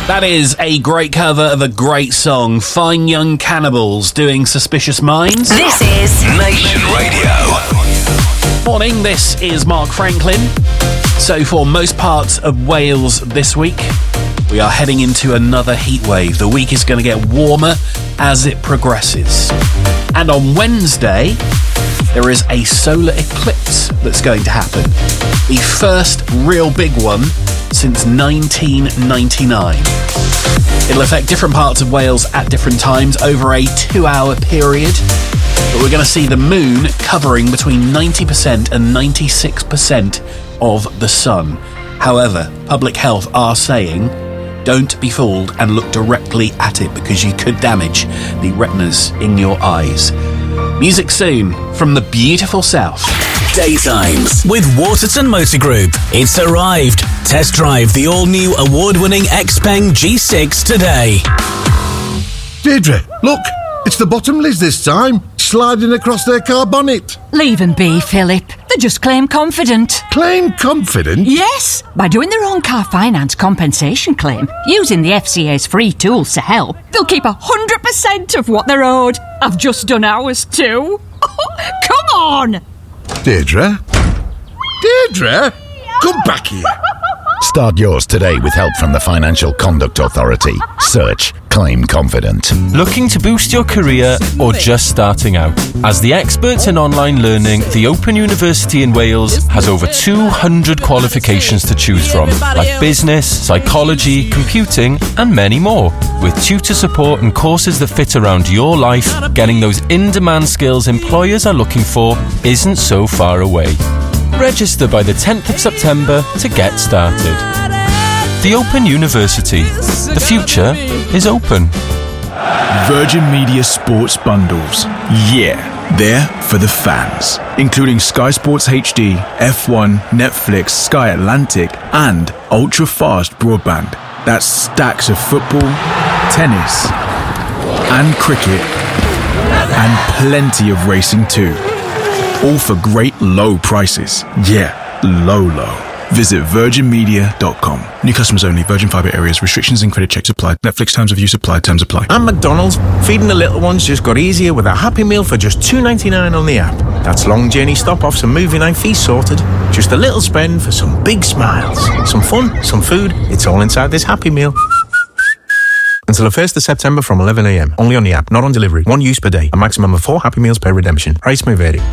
That is a great cover of a great song. Fine Young Cannibals doing Suspicious Minds. This is Nation Radio. Morning, this is Mark Franklin. So for most parts of Wales this week, we are heading into another heat wave. The week is going to get warmer as it progresses. And on Wednesday, there is a solar eclipse that's going to happen. The first real big one since 1999. It'll affect different parts of Wales at different times over a 2-hour period. But we're going to see the moon covering between 90% and 96% of the sun. However, Public Health are saying don't be fooled and look directly at it because you could damage the retinas in your eyes. Music soon from the beautiful south. Daytimes with Waterton Motor Group. It's arrived. Test drive the all-new award-winning Xpeng G6 today. Deirdre, look, it's the Bottomleys this time, sliding across their car bonnet. Leave them be, Philip. They're just claim confident. Claim confident? Yes, by doing their own car finance compensation claim, using the FCA's free tools to help, they'll keep 100% of what they're owed. I've just done ours too. Come on! Deirdre? Deirdre? Come back here. Start yours today with help from the Financial Conduct Authority. Search Claim Confident. Looking to boost your career or just starting out? As the experts in online learning, the Open University in Wales has over 200 qualifications to choose from, like business, psychology, computing, and many more. With tutor support and courses that fit around your life, getting those in-demand skills employers are looking for isn't so far away. Register by the 10th of September to get started. The Open University. The future is open. Virgin Media Sports Bundles. Yeah, they're for the fans. Including Sky Sports HD, F1, Netflix, Sky Atlantic, and ultra-fast broadband. That's stacks of football, tennis, and cricket, and plenty of racing too. All for great low prices. Yeah, low. Visit virginmedia.com. New customers only. Virgin Fibre areas. Restrictions and credit checks apply. Netflix terms of use apply. Terms apply. And McDonald's. Feeding the little ones just got easier with a Happy Meal for just $2.99 on the app. That's long journey stop-offs and movie night fees sorted. Just a little spend for some big smiles. Some fun, some food. It's all inside this Happy Meal. Until the 1st of September from 11 a.m. Only on the app, not on delivery. One use per day. A maximum of 4 Happy Meals per redemption. Price may vary.